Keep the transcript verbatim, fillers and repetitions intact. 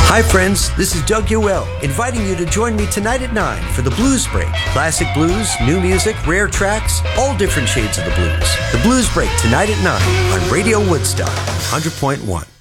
Hi friends, this is Doug Ewell, inviting you to join me tonight at nine for the Blues Break. Classic blues, new music, rare tracks, all different shades of the blues. The Blues Break tonight at nine on Radio Woodstock one hundred point one.